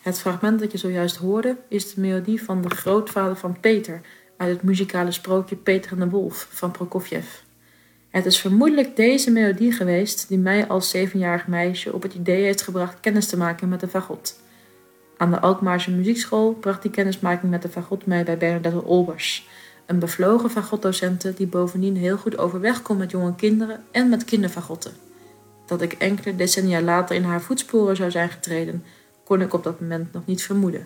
Het fragment dat je zojuist hoorde is de melodie van de grootvader van Peter uit het muzikale sprookje Peter en de Wolf van Prokofjev. Het is vermoedelijk deze melodie geweest die mij als 7-jarig meisje op het idee heeft gebracht kennis te maken met de fagot. Aan de Alkmaarsche muziekschool bracht die kennismaking met de fagot mij bij Bernadette Olbers, een bevlogen fagotdocente die bovendien heel goed overweg kon met jonge kinderen en met kinderfagotten. Dat ik enkele decennia later in haar voetsporen zou zijn getreden, kon ik op dat moment nog niet vermoeden.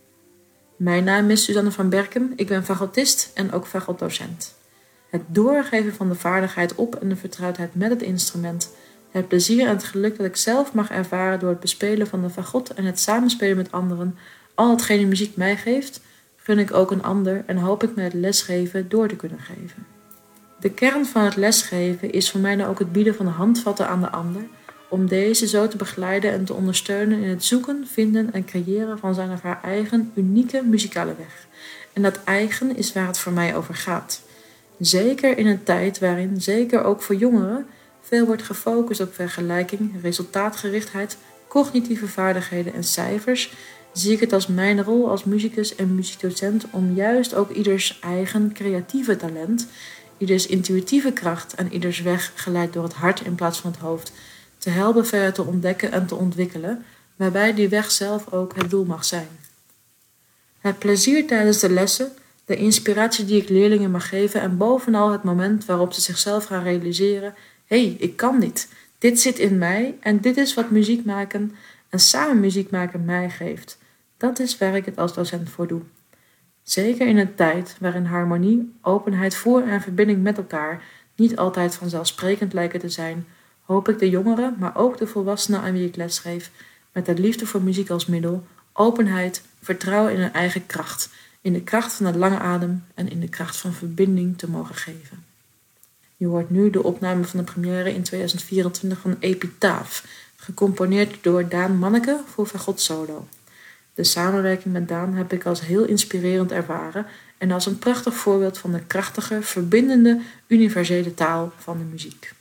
Mijn naam is Suzanne van Berkem, ik ben fagotist en ook fagotdocent. Het doorgeven van de vaardigheid op en de vertrouwdheid met het instrument, het plezier en het geluk dat ik zelf mag ervaren door het bespelen van de fagot en het samenspelen met anderen, al hetgene muziek mij geeft, gun ik ook een ander en hoop ik met het lesgeven door te kunnen geven. De kern van het lesgeven is voor mij dan ook het bieden van handvatten aan de ander, om deze zo te begeleiden en te ondersteunen in het zoeken, vinden en creëren van zijn of haar eigen unieke muzikale weg. En dat eigen is waar het voor mij over gaat. Zeker in een tijd waarin, zeker ook voor jongeren, veel wordt gefocust op vergelijking, resultaatgerichtheid, cognitieve vaardigheden en cijfers, zie ik het als mijn rol als muzikus en muziekdocent om juist ook ieders eigen creatieve talent, ieders intuïtieve kracht en ieders weg geleid door het hart in plaats van het hoofd, te helpen verder te ontdekken en te ontwikkelen, waarbij die weg zelf ook het doel mag zijn. Het plezier tijdens de lessen, de inspiratie die ik leerlingen mag geven en bovenal het moment waarop ze zichzelf gaan realiseren: hé, ik kan dit zit in mij en dit is wat muziek maken en samen muziek maken mij geeft. Dat is waar ik het als docent voor doe. Zeker in een tijd waarin harmonie, openheid voor en verbinding met elkaar niet altijd vanzelfsprekend lijken te zijn, hoop ik de jongeren, maar ook de volwassenen aan wie ik lesgeef, met de liefde voor muziek als middel, openheid, vertrouwen in hun eigen kracht, in de kracht van de lange adem en in de kracht van verbinding te mogen geven. Je hoort nu de opname van de première in 2024 van Epitaaf, gecomponeerd door Daan Manneke voor fagot solo. De samenwerking met Daan heb ik als heel inspirerend ervaren en als een prachtig voorbeeld van de krachtige, verbindende, universele taal van de muziek.